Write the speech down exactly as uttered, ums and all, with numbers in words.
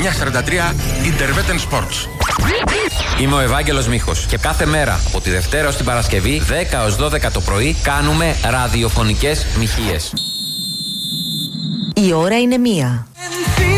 εννιά σαράντα τρία Interveten Sports. Είμαι ο Ευάγγελος Μίχος και κάθε μέρα από τη Δευτέρα ως την Παρασκευή δέκα έως δώδεκα το πρωί κάνουμε ραδιοφωνικές μοιχείες. Η ώρα είναι μία.